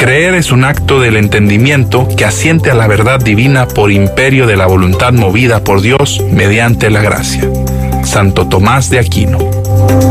Creer es un acto del entendimiento que asiente a la verdad divina por imperio de la voluntad movida por Dios mediante la gracia. Santo Tomás de Aquino.